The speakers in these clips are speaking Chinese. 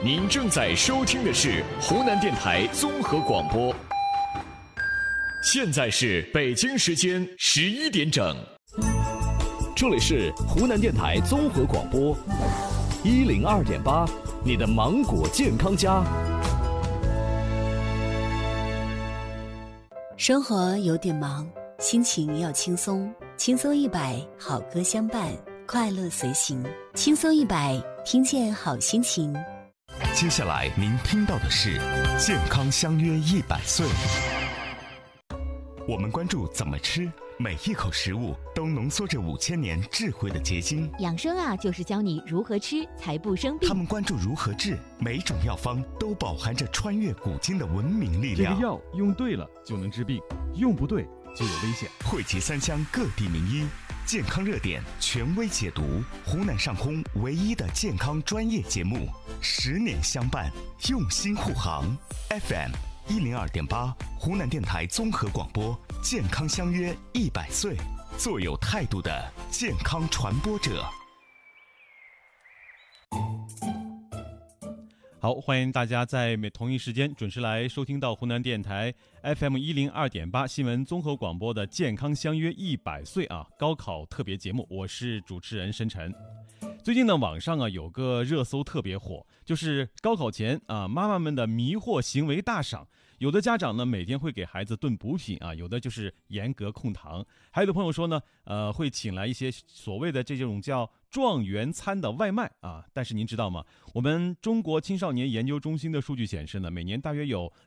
您正在收听的是湖南电台综合广播，现在是北京时间11点整， 这里是湖南电台综合广播102.8，你的芒果健康家。 生活有点忙，心情要轻松，轻松100，好歌相伴，快乐随行，轻松100，听见好心情。 接下来您听到的是健康相约100岁。我们关注怎么吃，每一口食物都浓缩着5000年智慧的结晶。 养生啊，就是教你如何吃才不生病。 他们关注如何治，每种药方都饱含着穿越古今的文明力量。 这个药用对了就能治病，用不对就有危险。 汇集3湘各地名医，健康热点权威解读，湖南上空唯一的健康专业节目，10年相伴，用心护航。FM 102.8，湖南电台综合广播，健康相约100岁，做有态度的健康传播者。 好，欢迎大家在同一时间准时来收听到湖南电台 FM 102.8新闻综合广播的健康相约100岁高考特别节目，我是主持人申晨。最近呢，网上有个热搜特别火，就是高考前妈妈们的迷惑行为大赏。有的家长呢每天会给孩子炖补品有的就是严格控糖，还有的朋友说呢，会请来一些所谓的这种叫状元餐的外卖但是您知道吗？我们中国青少年研究中心的数据显示呢，每年大约有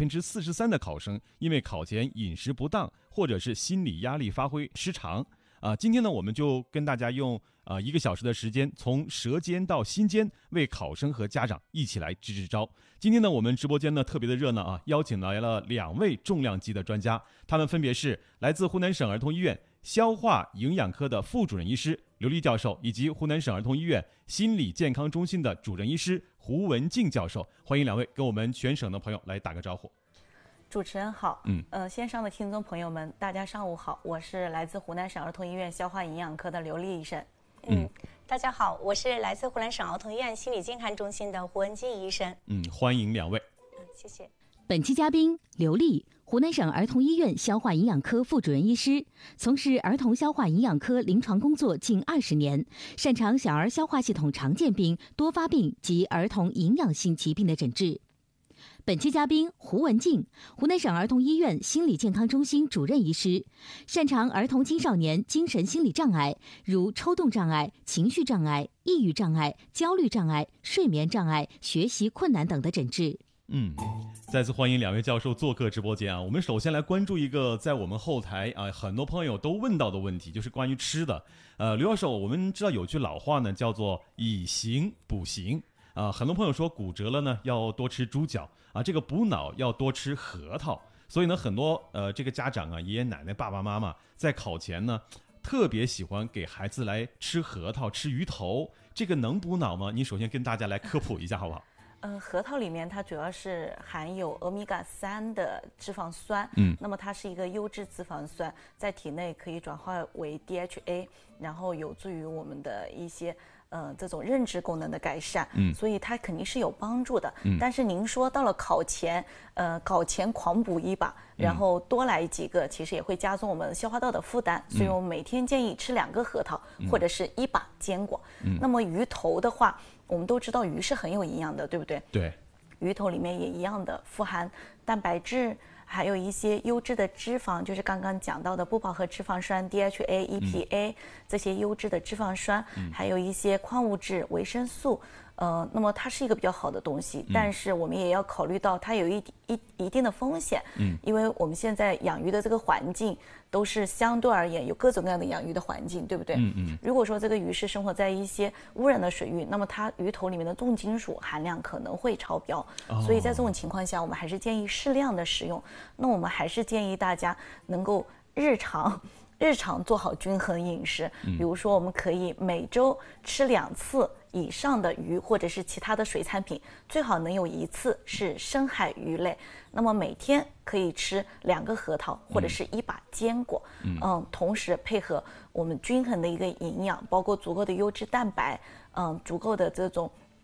43%的考生因为考前饮食不当或者是心理压力发挥失常。今天呢，我们就跟大家用1个小时的时间，从舌尖到心尖，为考生和家长一起来支支招。今天呢，我们直播间呢特别的热闹邀请来了2位重量级的专家，他们分别是来自湖南省儿童医院消化营养科的副主任医师刘丽教授，以及湖南省儿童医院心理健康中心的主任医师胡文静教授。欢迎2位跟我们全省的朋友来打个招呼。 主持人好，线上的听众朋友们，大家上午好，我是来自湖南省儿童医院消化营养科的刘丽医生。 大家好，我是来自湖南省儿童医院心理健康中心的胡文静医生。 欢迎2位。 谢谢。 本期嘉宾刘丽，湖南省儿童医院消化营养科副主任医师，从事儿童消化营养科临床工作近20年，擅长小儿消化系统常见病、多发病及儿童营养性疾病的诊治。本期嘉宾胡文静，湖南省儿童医院心理健康中心主任医师，擅长儿童青少年精神心理障碍，如抽动障碍、情绪障碍、抑郁障碍、焦虑障碍、睡眠障碍、学习困难等的诊治。 再次欢迎2位教授做客直播间我们首先来关注一个在我们后台很多朋友都问到的问题，就是关于吃的。刘教授，我们知道有句老话呢，叫做以形补形。很多朋友说骨折了呢要多吃猪脚这个补脑要多吃核桃，所以呢很多这个家长爷爷奶奶爸爸妈妈在考前呢特别喜欢给孩子来吃核桃吃鱼头，这个能补脑吗？您首先跟大家来科普一下好不好？ 核桃里面它主要是含有欧米伽3的脂肪酸，那么它是一个优质脂肪酸，在体内可以转化为 DHA， 然后有助于我们的一些这种认知功能的改善，所以它肯定是有帮助的。但是您说到了考前狂补一把，然后多来几个，其实也会加重我们消化道的负担，所以我们每天建议吃2个核桃，或者是1把坚果。那么鱼头的话，我们都知道鱼是很有营养的，对不对？ 对， 鱼头里面也一样的富含蛋白质，还有一些优质的脂肪，就是刚刚讲到的不饱和脂肪酸 DHA、EPA 这些优质的脂肪酸，还有一些矿物质、维生素。那么它是一个比较好的东西，但是我们也要考虑到它有一定的风险，因为我们现在养鱼的这个环境都是相对而言有各种各样的养鱼的环境，对不对？如果说这个鱼是生活在一些污染的水域，那么它鱼头里面的重金属含量可能会超标，所以在这种情况下，我们还是建议适量的使用。那我们还是建议大家能够日常做好均衡饮食，比如说我们可以每周吃2次以上的鱼或者是其他的水产品，最好能有1次是深海鱼类。那么每天可以吃2个核桃或者是1把坚果，同时配合我们均衡的一个营养，包括足够的优质蛋白，足够的这种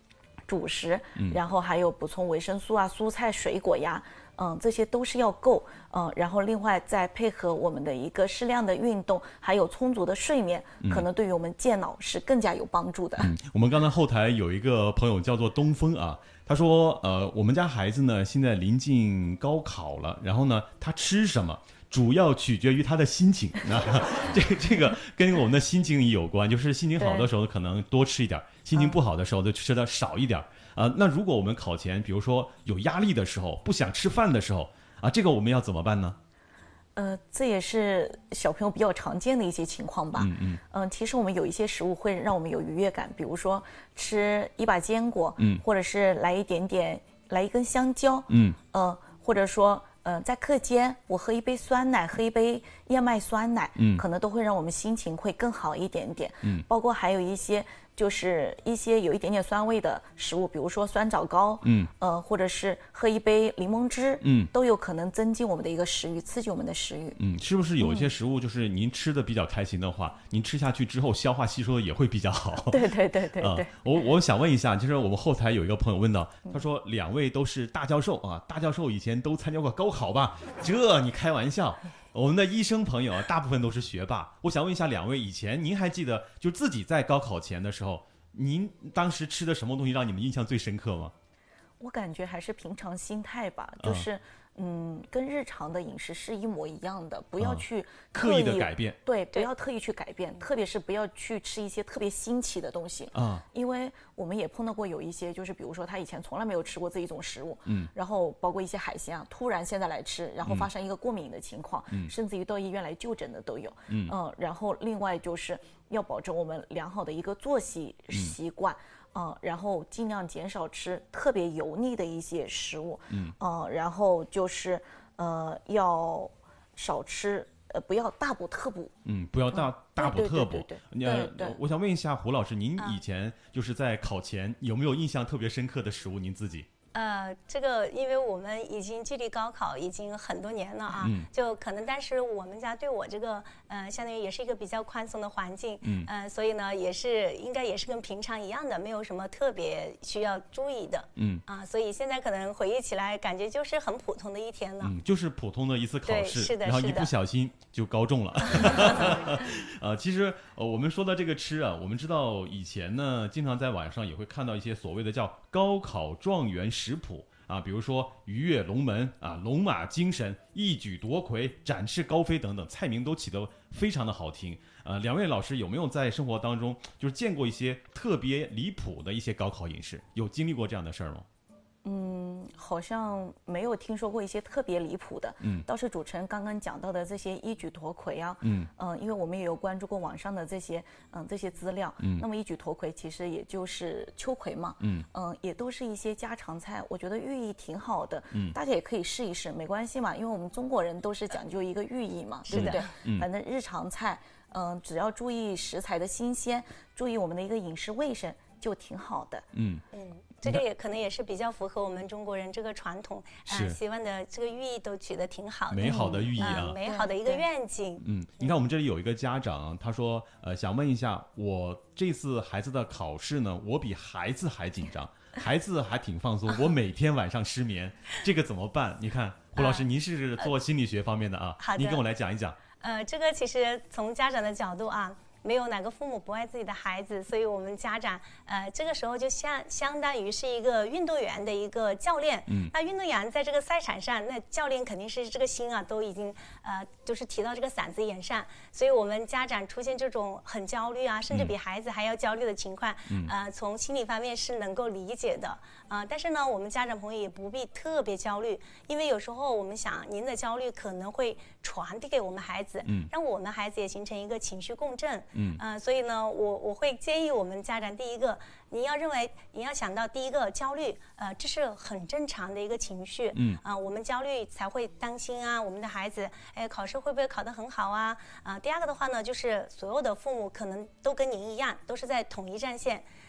主食，然后还有补充维生素啊、蔬菜、水果呀。这些都是要够，然后另外再配合我们的一个适量的运动，还有充足的睡眠，可能对于我们健脑是更加有帮助的。 我们刚才后台有一个朋友叫做东风啊，他说，我们家孩子呢现在临近高考了，然后呢他吃什么主要取决于他的心情啊，这个跟我们的心情有关，就是心情好的时候可能多吃一点，心情不好的时候就吃的少一点。那如果我们考前，比如说有压力的时候，不想吃饭的时候啊，这个我们要怎么办呢？ 这也是小朋友比较常见的一些情况吧。其实我们有一些食物会让我们有愉悦感，比如说吃一把坚果，或者是来一根香蕉，或者说在课间我喝一杯酸奶，喝一杯燕麦酸奶，可能都会让我们心情会更好一点点。包括还有一些就是一些有一点点酸味的食物，比如说酸枣糕，或者是喝一杯柠檬汁，都有可能增进我们的一个食欲，刺激我们的食欲。 是不是有一些食物就是您吃的比较开心的话，您吃下去之后消化吸收的也会比较好？ 对。 我想问一下，就是我们后台有一个朋友问到，他说2位都是大教授啊，大教授以前都参加过高考吧？这你开玩笑。我们的医生朋友大部分都是学霸，我想问一下2位，以前您还记得就自己在高考前的时候，您当时吃的什么东西让你们印象最深刻吗？ 我感觉还是平常心态吧，就是跟日常的饮食是一模一样的，不要去刻意的改变。 对，不要特意去改变，特别是不要去吃一些特别新奇的东西。因为我们也碰到过有一些，就是比如说他以前从来没有吃过这一种食物，然后包括一些海鲜啊，突然现在来吃，然后发生一个过敏的情况，甚至于到医院来就诊的都有。然后另外就是要保证我们良好的一个作息习惯。然后尽量减少吃特别油腻的一些食物，然后就是要少吃，不要大补特补， 不要大补特补。 对。 我想问一下胡老师，您以前就是在考前有没有印象特别深刻的食物？您自己？ 这个因为我们已经距离高考已经很多年了啊，就可能但是我们家对我这个相当于也是一个比较宽松的环境，所以呢应该也是跟平常一样的，没有什么特别需要注意的，所以现在可能回忆起来感觉就是很普通的一天了， 就是普通的一次考试， 是的， 然后一不小心就高中了。其实我们说到这个吃啊，我们知道以前呢经常在网上也会看到一些所谓的叫高考状元食谱啊，比如说鱼跃龙门啊、龙马精神、一举夺魁、展翅高飞等等，菜名都起得非常的好听。2位老师有没有在生活当中就是见过一些特别离谱的一些高考饮食？有经历过这样的事儿吗？ 好像没有听说过一些特别离谱的，倒是主持人刚刚讲到的这些一举夺魁啊，因为我们也有关注过网上的这些资料，那么一举夺魁其实也就是秋葵嘛，也都是一些家常菜，我觉得寓意挺好的，大家也可以试一试，没关系嘛，因为我们中国人都是讲究一个寓意嘛，对不对？反正日常菜，只要注意食材的新鲜，注意我们的一个饮食卫生，就挺好的。 这个也可能也是比较符合我们中国人这个传统，希望的这个寓意都取得挺好的， 美好的寓意啊， 美好的一个愿景。 你看我们这里有一个家长，他说想问一下，我这次孩子的考试呢，我比孩子还紧张，孩子还挺放松，我每天晚上失眠，这个怎么办？你看胡老师，您是做心理学方面的啊，您跟我来讲一讲。 这个其实从家长的角度啊，没有哪个父母不爱自己的孩子，所以我们家长这个时候就相当于是一个运动员的一个教练。那运动员在这个赛场上，那教练肯定是这个心啊都已经就是提到这个嗓子眼上，所以我们家长出现这种很焦虑啊，甚至比孩子还要焦虑的情况，从心理方面是能够理解的。但是呢，我们家长朋友也不必特别焦虑，因为有时候我们想您的焦虑可能会传递给我们孩子，让我们孩子也形成一个情绪共振。所以呢，我会建议我们家长，第一个，您要想到第一个焦虑，这是很正常的一个情绪。我们焦虑才会担心啊，我们的孩子，考试会不会考得很好啊？第二个的话呢，就是所有的父母可能都跟您一样，都是在统一战线。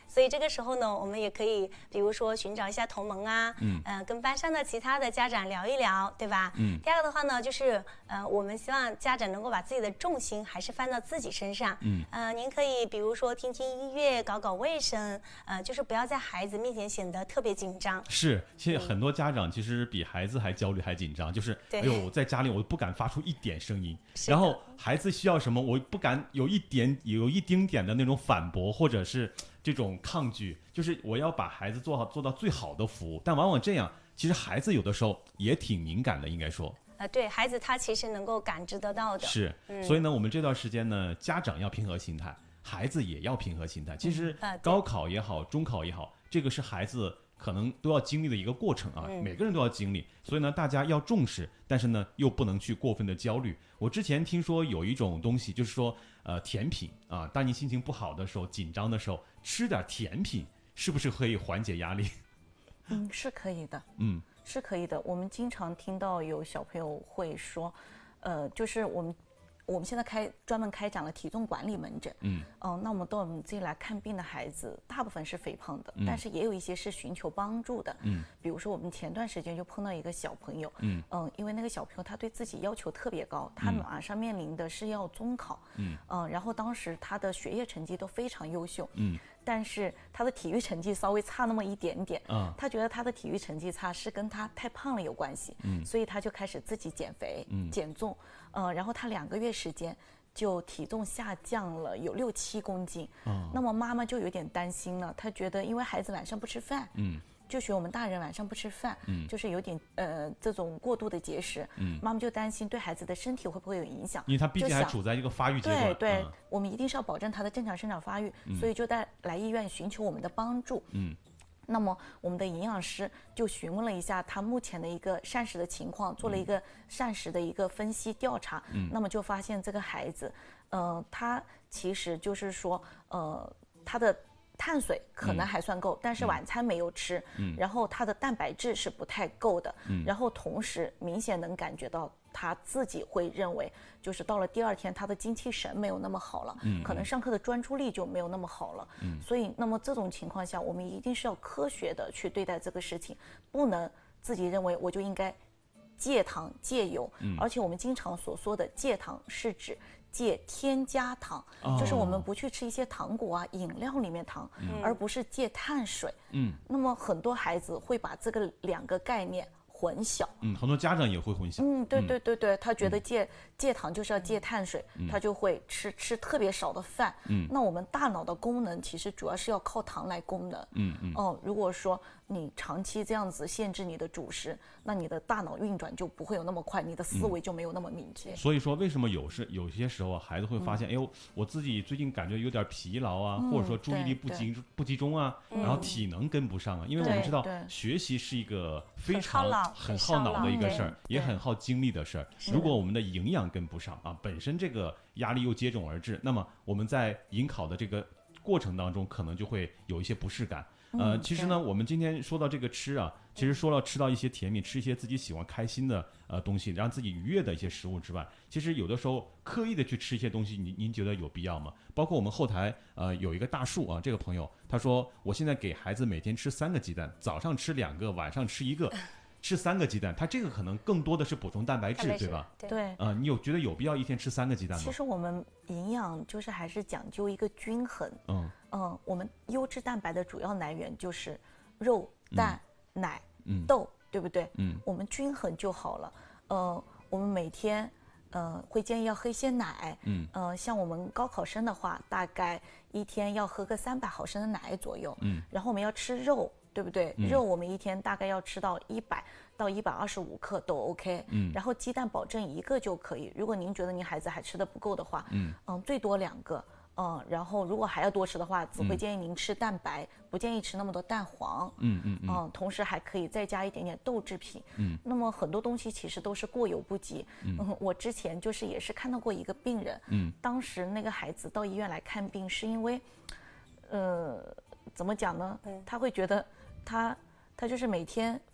所以这个时候呢，我们也可以比如说寻找一下同盟啊，跟班上的其他的家长聊一聊，对吧？第二个的话呢，就是我们希望家长能够把自己的重心还是放到自己身上。您可以比如说听听音乐，搞搞卫生，就是不要在孩子面前显得特别紧张。 是，现在很多家长其实比孩子还焦虑还紧张，就是哎呦，在家里我不敢发出一点声音，然后孩子需要什么，我不敢有一丁点的那种反驳或者是这种抗拒，就是我要把孩子做到最好的服务。但往往这样，其实孩子有的时候也挺敏感的，应该说。 对孩子他其实能够感知得到的。 是，所以呢，我们这段时间呢，家长要平和心态，孩子也要平和心态。其实高考也好，中考也好，这个是孩子可能都要经历的一个过程啊，每个人都要经历。所以呢，大家要重视，但是呢，又不能去过分的焦虑。我之前听说有一种东西，就是说，甜品啊，当你心情不好的时候、紧张的时候，吃点甜品，是不是可以缓解压力？ 是可以的。是可以的。我们经常听到有小朋友会说，就是我们现在专门开展了体重管理门诊。那我们到我们这里来看病的孩子，大部分是肥胖的，但是也有一些是寻求帮助的。比如说我们前段时间就碰到一个小朋友，因为那个小朋友他对自己要求特别高，他马上面临的是要中考。然后当时他的学业成绩都非常优秀。但是他的体育成绩稍微差那么一点点。他觉得他的体育成绩差是跟他太胖了有关系。所以他就开始自己减肥、减重。然后他2个月时间就体重下降了有6、7公斤。那么妈妈就有点担心了，她觉得因为孩子晚上不吃饭，就学我们大人晚上不吃饭，就是有点这种过度的节食，妈妈就担心对孩子的身体会不会有影响， 因为他毕竟还处在一个发育阶段。 对，我们一定是要保证他的正常生长发育，所以就来医院寻求我们的帮助。那么我们的营养师就询问了一下他目前的一个膳食的情况，做了一个膳食的一个分析调查。那么就发现这个孩子，他其实就是说，他的碳水可能还算够，但是晚餐没有吃，然后他的蛋白质是不太够的，然后同时明显能感觉到他自己会认为，就是到了第2天他的精气神没有那么好了，可能上课的专注力就没有那么好了。所以那么这种情况下，我们一定是要科学的去对待这个事情，不能自己认为我就应该戒糖戒油。而且我们经常所说的戒糖是指戒添加糖，就是我们不去吃一些糖果啊、饮料里面糖，而不是戒碳水。那么很多孩子会把这个2个概念混淆。 很多家长也会混淆。 对，他觉得戒糖就是要戒碳水，他就会吃特别少的饭。那我们大脑的功能其实主要是要靠糖来供能。如果说你长期这样子限制你的主食，那你的大脑运转就不会有那么快，你的思维就没有那么敏捷。 所以说，为什么有些时候啊，孩子会发现，哎呦，我自己最近感觉有点疲劳啊，或者说注意力不集中啊，然后体能跟不上啊，因为我们知道学习是一个非常很耗脑的一个事儿，也很耗精力的事儿。如果我们的营养跟不上啊，本身这个压力又接踵而至，那么我们在迎考的这个过程当中，可能就会有一些不适感。其实呢，我们今天说到这个吃啊，其实说到吃到一些甜品，吃一些自己喜欢开心的东西，让自己愉悦的一些食物之外，其实有的时候刻意的去吃一些东西，您觉得有必要吗？包括我们后台有一个大树啊，这个朋友他说，我现在给孩子每天吃3个鸡蛋，早上吃2个，晚上吃1个。吃3个鸡蛋，它这个可能更多的是补充蛋白质，对吧？ 对。 你觉得有必要一天吃3个鸡蛋吗？ 其实我们营养就是还是讲究一个均衡。我们优质蛋白的主要来源就是肉、蛋、奶、豆，对不对？我们均衡就好了。我们每天会建议要喝一些奶。像我们高考生的话，大概一天要喝个300毫升的奶左右。然后我们要吃肉。对不对？肉我们一天大概要吃到100到125克都 OK。然后鸡蛋保证1个就可以。如果您觉得您孩子还吃得不够的话，最多2个。然后如果还要多吃的话，只会建议您吃蛋白，不建议吃那么多蛋黄。同时还可以再加一点点豆制品。那么很多东西其实都是过犹不及。我之前就是也是看到过一个病人。当时那个孩子到医院来看病，是因为，怎么讲呢？他会觉得他就是每天